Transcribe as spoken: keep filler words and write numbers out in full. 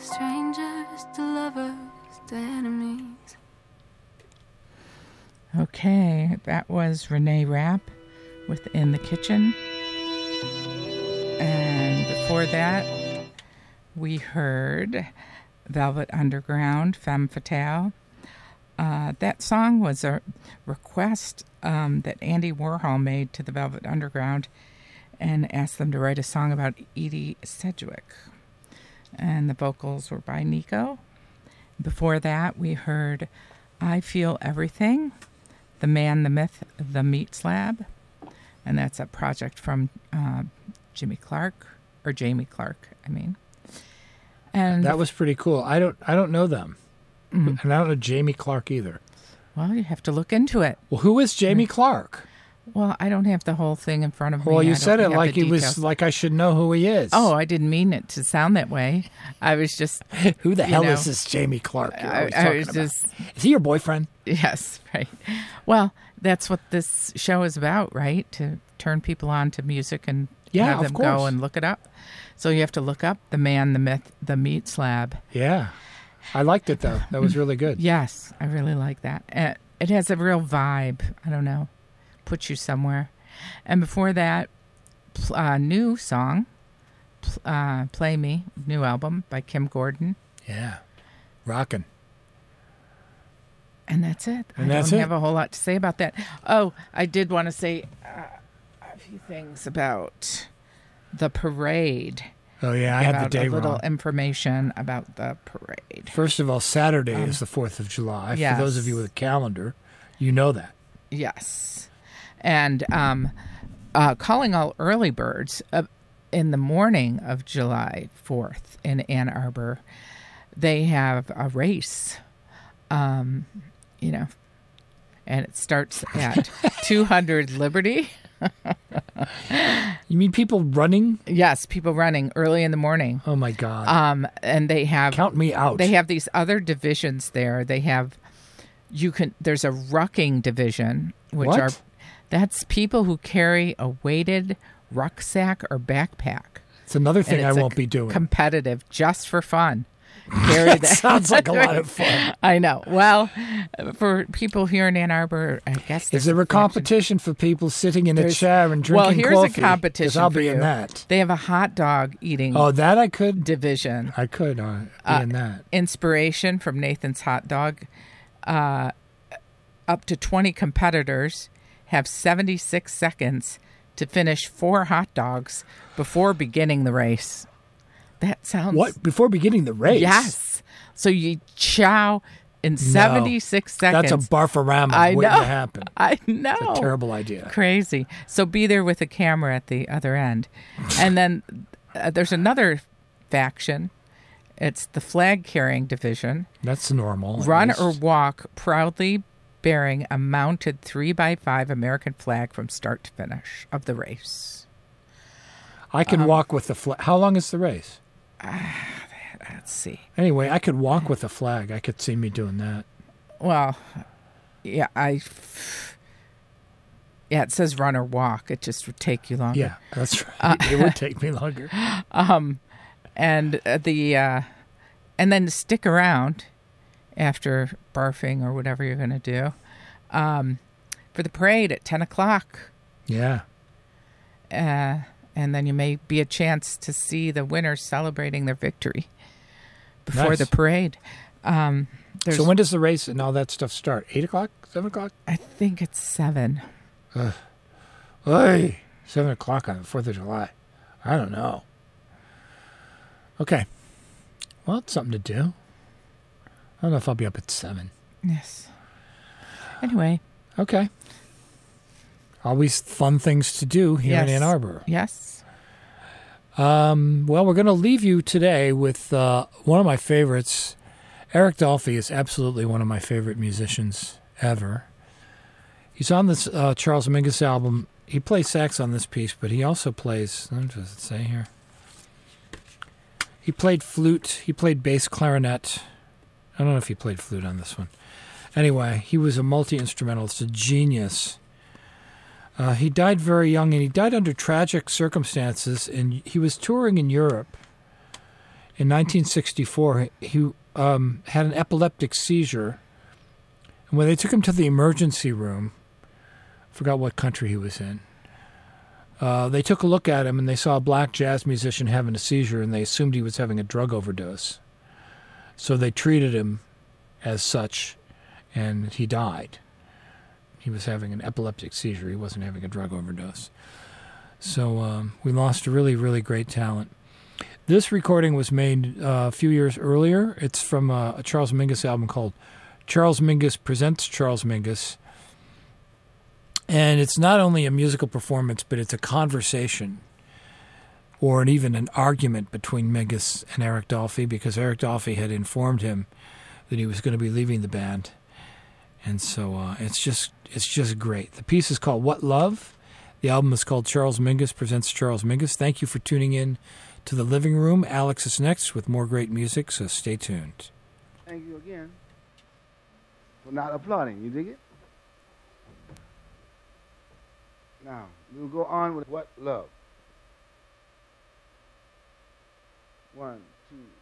strangers to lovers to enemies. Okay, that was Renee Rapp with In the Kitchen. And before that, we heard Velvet Underground, Femme Fatale. Uh, that song was a request um, that Andy Warhol made to the Velvet Underground and asked them to write a song about Edie Sedgwick. And the vocals were by Nico. Before that, we heard I Feel Everything, The Man, the Myth, The Meat Slab. And that's a project from uh, Jimmy Clark, or Jamie Clark, I mean. And that was pretty cool. I don't I don't know them. Mm. And I don't know Jamie Clark either. Well, you have to look into it. Well, who is Jamie Clark? Well, I don't have the whole thing in front of me. Well, you I said it like he details. was like I should know who he is. Oh, I didn't mean it to sound that way. I was just who the hell know, is this Jamie Clark? You're I, I was about? just Is he your boyfriend? Yes, right. Well, that's what this show is about, right? To turn people on to music and yeah, have them of course. go and look it up. So you have to look up The Man, the Myth, The Meat Slab. Yeah. I liked it, though. That was really good. Yes, I really like that. Uh, it has a real vibe. I don't know. Puts you somewhere. And before that, a uh, new song, uh, Play Me, new album by Kim Gordon. Yeah. Rockin'. And that's it. And I that's don't it. have a whole lot to say about that. Oh, I did want to say uh, a few things about the parade. Oh, yeah, I had the day a little wrong. information about the parade. First of all, Saturday um, is the fourth of July. Yes. For those of you with a calendar, you know that. Yes. And um, uh, calling all early birds uh, in the morning of July fourth in Ann Arbor, they have a race, um, you know, and it starts at two hundred Liberty. You mean people running? Yes, people running early in the morning. Oh, my God. Um, and they have... Count me out. They have these other divisions there. They have... You can... There's a rucking division, which What? are... That's people who carry a weighted rucksack or backpack. It's another thing And I it's a won't be doing. Competitive, just for fun. Carry that that. sounds like a lot of fun. I know. Well, for people here in Ann Arbor, I guess Is there's there a faction. competition for people sitting in a There's- chair and drinking Well, here's coffee? a competition 'Cause I'll for be you. in that. They have a hot dog eating Oh, that I could. division. I could uh, be Uh, in that. Inspiration from Nathan's Hot Dog. Uh, up to twenty competitors have seventy-six seconds to finish four hot dogs before beginning the race. That sounds... What? Before beginning the race? Yes. So you chow in seventy-six seconds. That's a barfarama I waiting know. to happen. I know. It's a terrible idea. Crazy. So be there with a camera at the other end. And then uh, there's another faction. It's the flag-carrying division. That's normal. at Run least. or walk proudly bearing a mounted three by five American flag from start to finish of the race. I can um, walk with the flag. How long is the race? Let's see. Anyway, I could walk with a flag. I could see me doing that. Well, yeah, I... Yeah, it says run or walk. It just would take you longer. Yeah, that's right. It would take me longer. Um, and uh, the uh, and then stick around after barfing or whatever you're going to do um, for the parade at ten o'clock. Yeah. Uh, and then you may be a chance to see the winners celebrating their victory before Nice. the parade. Um, there's, So when does the race and all that stuff start? Eight o'clock? Seven o'clock? I think it's seven. Uh, Oy, seven o'clock on the Fourth of July. I don't know. Okay. Well, it's something to do. I don't know if I'll be up at seven. Yes. Anyway. Okay. Always fun things to do here Yes. in Ann Arbor. Yes. Um, well, we're going to leave you today with uh, one of my favorites. Eric Dolphy is absolutely one of my favorite musicians ever. He's on this uh, Charles Mingus album. He plays sax on this piece, but he also plays, what does it say here? He played flute. He played bass clarinet. I don't know if he played flute on this one. Anyway, he was a multi-instrumentalist, a genius. Uh, he died very young, and he died under tragic circumstances, and he was touring in Europe In nineteen sixty-four, he um, had an epileptic seizure. And when they took him to the emergency room, I forgot what country he was in, uh, they took a look at him and they saw a black jazz musician having a seizure, and they assumed he was having a drug overdose. So they treated him as such, and he died. He was having an epileptic seizure. He wasn't having a drug overdose. So um, we lost a really, really great talent. This recording was made uh, a few years earlier. It's from a, a Charles Mingus album called Charles Mingus Presents Charles Mingus. And it's not only a musical performance, but it's a conversation or an, even an argument between Mingus and Eric Dolphy, because Eric Dolphy had informed him that he was going to be leaving the band. And so uh, it's just it's just great. The piece is called What Love? The album is called Charles Mingus Presents Charles Mingus. Thank you for tuning in to The Living Room. Alex is next with more great music, so stay tuned. Thank you again for not applauding. You dig it? Now, we'll go on with What Love. One, two,